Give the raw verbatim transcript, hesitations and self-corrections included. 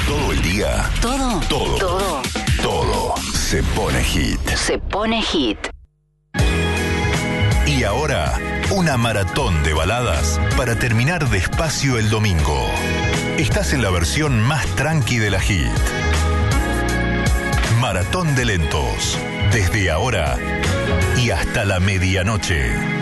Todo el día. Todo. Todo. Todo. Todo se pone hit. Se pone hit. Y ahora, una maratón de baladas para terminar despacio el domingo. Estás en la versión más tranqui de la hit. Maratón de lentos. Desde ahora y hasta la medianoche.